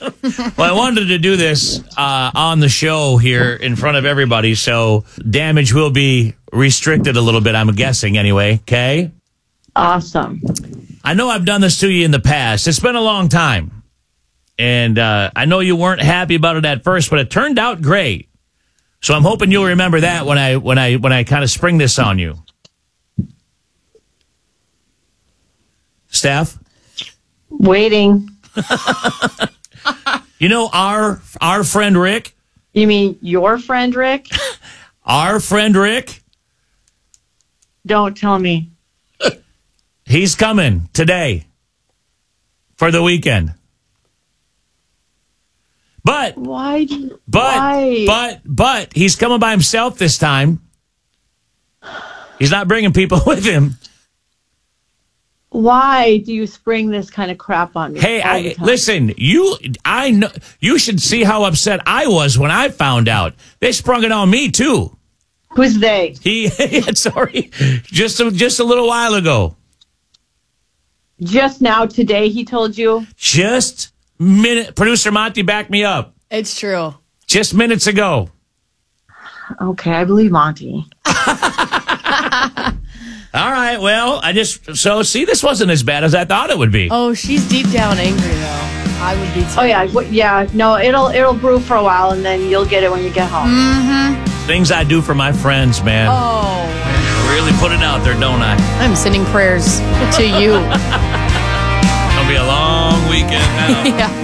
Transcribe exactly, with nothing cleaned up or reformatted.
Well, I wanted to do this uh, on the show here in front of everybody, so damage will be restricted a little bit, I'm guessing, anyway, okay? Awesome. I know I've done this to you in the past. It's been a long time. And uh, I know you weren't happy about it at first, but it turned out great. So I'm hoping you'll remember that when I when I when I kind of spring this on you. Steph? Waiting. You know our our friend Rick? You mean your friend Rick? Our friend Rick? Don't tell me. He's coming today for the weekend. But why? Do you, but why? but but he's coming by himself this time. He's not bringing people with him. Why do you spring this kind of crap on me? Hey, I, listen, you I know you should see how upset I was when I found out. They sprung it on me too. Who's they? He sorry, just a, just a little while ago. Just now, today, he told you? Just minute. Producer Monty, back me up. It's true. Just minutes ago. Okay, I believe Monty. All right, well, I just, so see, this wasn't as bad as I thought it would be. Oh, she's deep down angry, though. I would be too. Oh, yeah, w- yeah, no, it'll it'll brew for a while, and then you'll get it when you get home. Mm-hmm. Things I do for my friends, man. Oh. I really put it out there, don't I? I'm sending prayers to you. It'll be a long weekend now. Yeah.